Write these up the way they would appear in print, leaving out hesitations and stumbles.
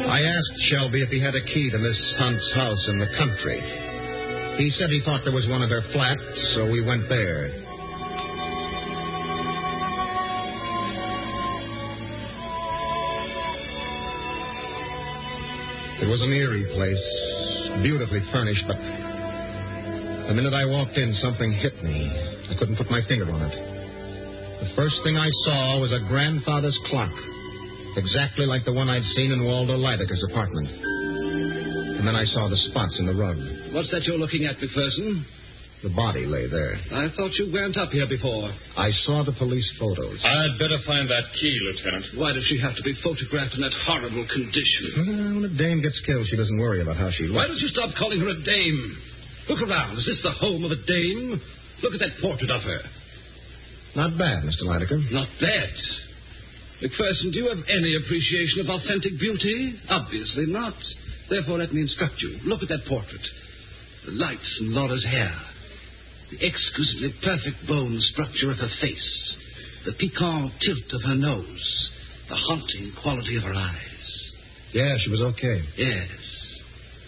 I asked Shelby if he had a key to Miss Hunt's house in the country. He said he thought there was one at her flat, so we went there. It was an eerie place, beautifully furnished, but the minute I walked in, something hit me. I couldn't put my finger on it. The first thing I saw was a grandfather's clock, exactly like the one I'd seen in Waldo Leideker's apartment. And then I saw the spots in the rug. What's that you're looking at, McPherson? The body lay there. I thought you weren't up here before. I saw the police photos. I'd better find that key, Lieutenant. Why does she have to be photographed in that horrible condition? When a dame gets killed, she doesn't worry about how she looks. Why don't you stop calling her a dame? Look around. Is this the home of a dame? Look at that portrait of her. Not bad, Mr. Leideker. Not bad. McPherson, do you have any appreciation of authentic beauty? Obviously not. Therefore, let me instruct you. Look at that portrait. The lights in Laura's hair. The exquisitely perfect bone structure of her face. The piquant tilt of her nose. The haunting quality of her eyes. Yeah, she was okay. Yes.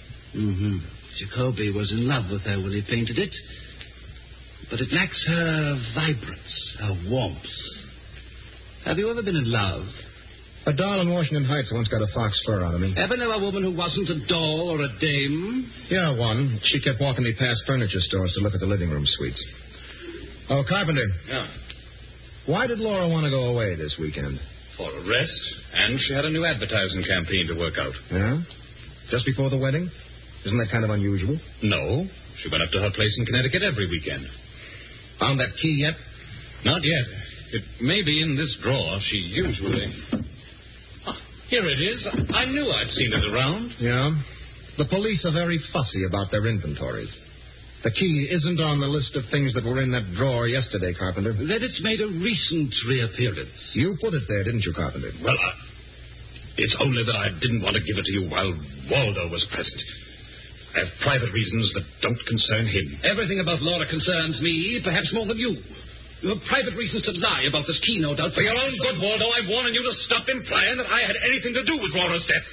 Jacoby was in love with her when he painted it. But it lacks her vibrance, her warmth. Have you ever been in love? A doll in Washington Heights once got a fox fur out of me. Ever know a woman who wasn't a doll or a dame? Yeah, one. She kept walking me past furniture stores to look at the living room suites. Oh, Carpenter. Yeah. Why did Laura want to go away this weekend? For a rest, and she had a new advertising campaign to work out. Yeah? Just before the wedding? Isn't that kind of unusual? No. She went up to her place in Connecticut every weekend. Found that key yet? Not yet. It may be in this drawer. She usually... Here it is. I knew I'd seen it around. Yeah? The police are very fussy about their inventories. The key isn't on the list of things that were in that drawer yesterday, Carpenter. That it's made a recent reappearance. You put it there, didn't you, Carpenter? Well, it's only that I didn't want to give it to you while Waldo was present. I have private reasons that don't concern him. Everything about Laura concerns me, perhaps more than you. You have private reasons to lie about this key, no doubt. For your own good, Waldo, I'm warning you to stop implying that I had anything to do with Laura's death.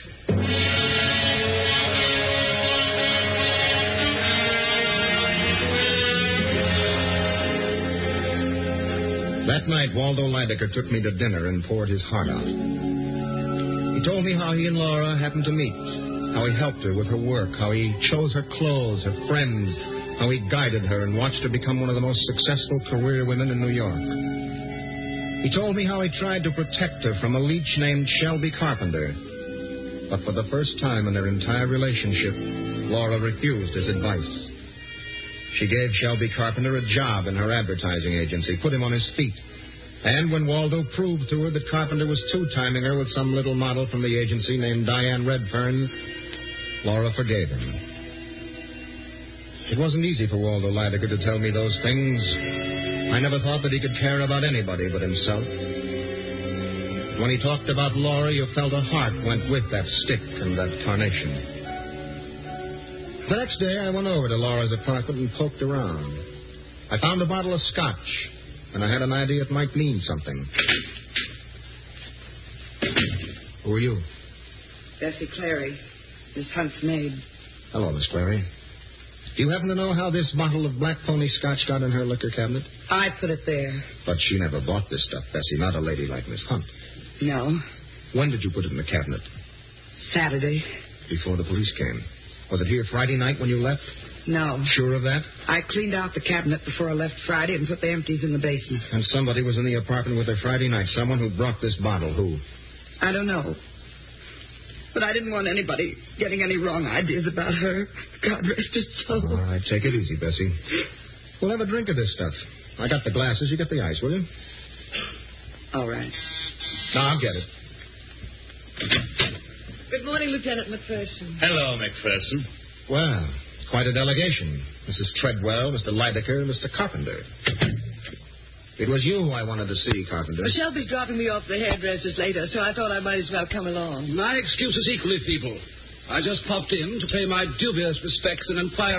That night, Waldo Leideker took me to dinner and poured his heart out. He told me how he and Laura happened to meet, how he helped her with her work, how he chose her clothes, her friends, how he guided her and watched her become one of the most successful career women in New York. He told me how he tried to protect her from a leech named Shelby Carpenter. But for the first time in their entire relationship, Laura refused his advice. She gave Shelby Carpenter a job in her advertising agency, put him on his feet. And when Waldo proved to her that Carpenter was two-timing her with some little model from the agency named Diane Redfern, Laura forgave him. It wasn't easy for Waldo Leideker to tell me those things. I never thought that he could care about anybody but himself. When he talked about Laura, you felt a heart went with that stick and that carnation. The next day, I went over to Laura's apartment and poked around. I found a bottle of scotch, and I had an idea it might mean something. Who are you? Bessie Clary, Miss Hunt's maid. Hello, Miss Clary. Do you happen to know how this bottle of Black Pony Scotch got in her liquor cabinet? I put it there. But she never bought this stuff, Bessie, not a lady like Miss Hunt. No. When did you put it in the cabinet? Saturday. Before the police came. Was it here Friday night when you left? No. Sure of that? I cleaned out the cabinet before I left Friday and put the empties in the basement. And somebody was in the apartment with her Friday night. Someone who brought this bottle. Who? I don't know. But I didn't want anybody getting any wrong ideas about her. God rest her soul. All right, take it easy, Bessie. We'll have a drink of this stuff. I got the glasses. You get the ice, will you? All right. Now, I'll get it. Good morning, Lieutenant McPherson. Hello, McPherson. Well, quite a delegation. Mrs. Treadwell, Mr. Leideker, Mr. Carpenter. It was you I wanted to see, Carpenter. Well, Shelby's dropping me off the hairdresser's later, so I thought I might as well come along. My excuse is equally feeble. I just popped in to pay my dubious respects and inquire